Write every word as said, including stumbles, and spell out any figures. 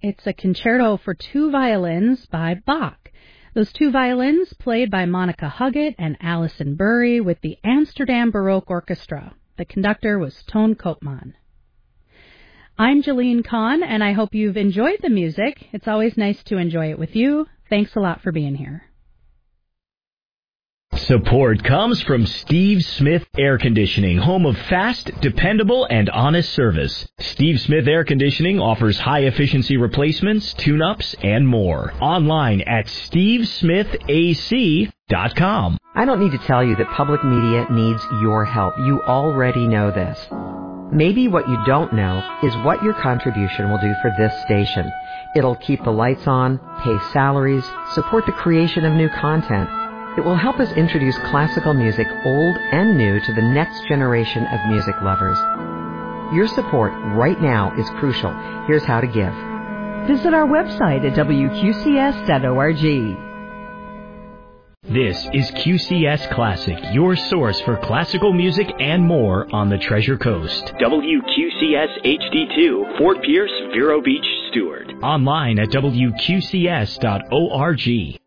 It's a concerto for two violins by Bach. Those two violins played by Monica Huggett and Alison Burry with the Amsterdam Baroque Orchestra. The conductor was Toon Koopman. I'm Jeline Kahn, and I hope you've enjoyed the music. It's always nice to enjoy it with you. Thanks a lot for being here. Support comes from Steve Smith Air Conditioning, home of fast, dependable, and honest service. Steve Smith Air Conditioning offers high-efficiency replacements, tune-ups, and more. Online at steve smith a c dot com. I don't need to tell you that public media needs your help. You already know this. Maybe what you don't know is what your contribution will do for this station. It'll keep the lights on, pay salaries, support the creation of new content. It will help us introduce classical music, old and new, to the next generation of music lovers. Your support right now is crucial. Here's how to give. Visit our website at w q c s dot org. This is Q C S Classic, your source for classical music and more on the Treasure Coast. W Q C S H D two, Fort Pierce, Vero Beach, Stewart. Online at w q c s dot org.